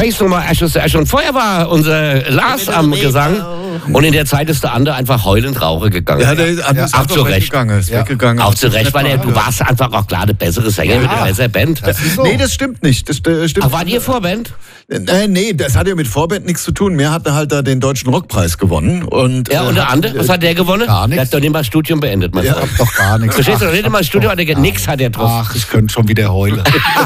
Face-Nummer, schon vorher war unser Lars am Gesang und in der Zeit ist der andere einfach heulend Rauche gegangen. Ja, der ist auch zu Recht. Weggegangen. Auch zu Recht, weil du warst einfach auch klar der bessere Sänger mit der besseren Band. So. Nee, das stimmt nicht. Das stimmt. Ach, wart ihr Vorband? Nee, das hat ja mit Vorband nichts zu tun. Mir hat er halt da den Deutschen Rockpreis gewonnen. Und der andere, was hat der gewonnen? Gar nichts. Der hat doch nicht mal das Studium beendet, mein Freund. Doch gar nichts. Verstehst du, nicht mal das Studium, nix hat er drauf. Ach, ich könnte schon wieder heulen.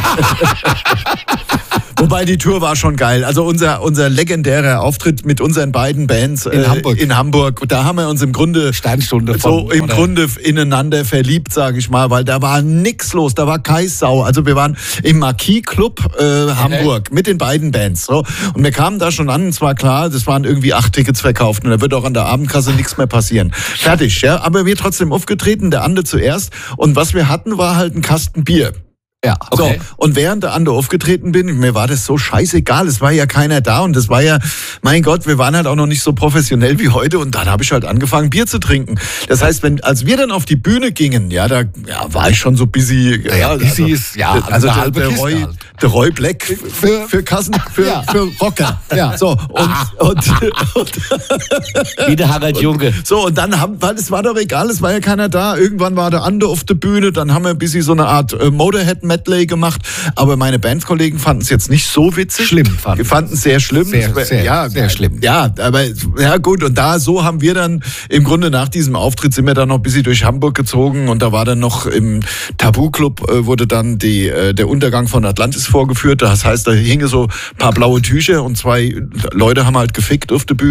Wobei die Tour war schon geil. Also unser legendärer Auftritt mit unseren beiden Bands in Hamburg. Da haben wir uns im Grunde Sternstunde Grunde ineinander verliebt, sage ich mal, weil da war nix los, da war keine Sau. Also wir waren im Marquis Club Hamburg mit den beiden Bands. So. Und wir kamen da schon an, und es war klar, das waren irgendwie 8 Tickets verkauft und da wird auch an der Abendkasse nichts mehr passieren. Fertig, ja. Aber wir trotzdem aufgetreten, der Ande zuerst. Und was wir hatten, war halt ein Kasten Bier. Ja, okay. So, und während der Ande aufgetreten bin, mir war das so scheißegal, es war ja keiner da und das war ja, mein Gott, wir waren halt auch noch nicht so professionell wie heute und dann habe ich halt angefangen, Bier zu trinken. Das heißt, als wir dann auf die Bühne gingen, da war ich schon so busy. Also der Roy Black für Rocker. Ja. So, und wie der Harald Junke. So, und dann weil es war doch egal, es war ja keiner da. Irgendwann war der Ande auf der Bühne, dann haben wir ein bisschen so eine Art Motorhead-Medley gemacht, aber meine Bandkollegen fanden es jetzt nicht so witzig. Die fanden es sehr schlimm. Sehr schlimm. Ja, aber ja gut, und so haben wir dann im Grunde nach diesem Auftritt sind wir dann noch ein bisschen durch Hamburg gezogen und da war dann noch im Tabu-Club wurde dann der Untergang von Atlantis vorgeführt. Das heißt, da hingen so ein paar blaue Tücher und 2 Leute haben halt gefickt auf der Bühne.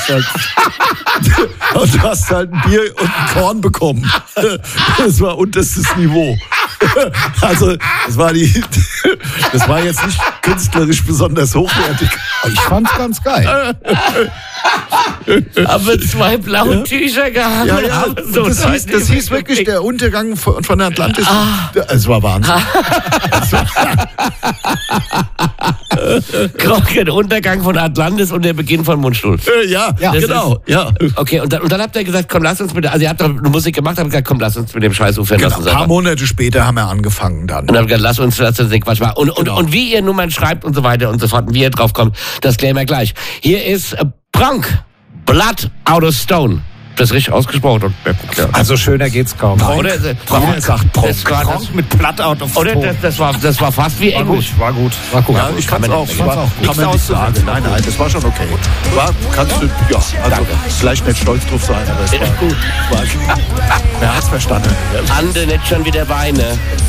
Du hast halt ein Bier und ein Korn bekommen. Das war unterstes Niveau. Also, das war jetzt nicht künstlerisch besonders hochwertig. Ich fand's ganz geil. Aber 2 blaue Tücher gehabt. Ja, das hieß wirklich der Untergang von Atlantis. Es war Wahnsinn. Der Untergang von Atlantis und der Beginn von Mundstuhl. Ja, genau. Ja. Okay, und dann habt ihr gesagt, komm, lass uns also ihr habt doch Musik gemacht, habt gesagt, komm, lass uns mit dem Scheiß aufhören. Genau, ein paar Monate später haben wir angefangen dann. Und dann habt ihr gesagt, lass uns den Quatsch machen. Und wie ihr Nummern schreibt und so weiter und so fort und wie ihr drauf kommt, das klären wir gleich. Hier ist Pronk, Blood Out of Stone. Das ist richtig ausgesprochen. Also schöner geht's kaum. Pronk sagt Pronk mit Blood Out of Stone. Oder das war fast wie Englisch. War gut. Ja, ich fand's auch. Kann man nicht sagen. Nein, das war schon okay. Vielleicht nicht stolz drauf sein, aber es war gut. Wer hat's verstanden? Ande nicht schon wieder Weine.